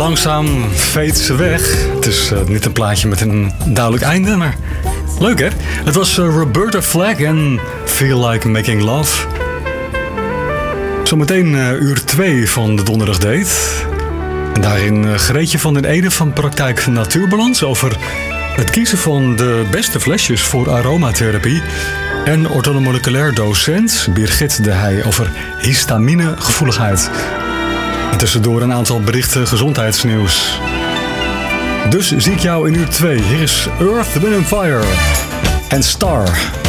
langzaam veet ze weg. Het is niet een plaatje met een duidelijk einde, maar leuk hè? Het was Roberta Flack en Feel Like Making Love. Zometeen uur 2 van de Donderdag Date. En daarin Greetje van den Ede van Praktijk Natuurbalans over het kiezen van de beste flesjes voor aromatherapie. En orthomoleculair docent Birgit de Heij over histaminegevoeligheid. En tussendoor een aantal berichten gezondheidsnieuws. Dus zie ik jou in uur 2. Hier is Earth, Wind & Fire en Star.